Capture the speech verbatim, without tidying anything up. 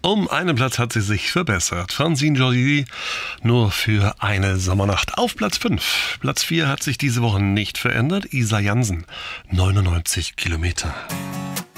Um einen Platz hat sie sich verbessert. Francine Joly nur für eine Sommernacht auf Platz fünf. Platz vier hat sich diese Woche nicht verändert. Isa Jansen, neunundneunzig Kilometer.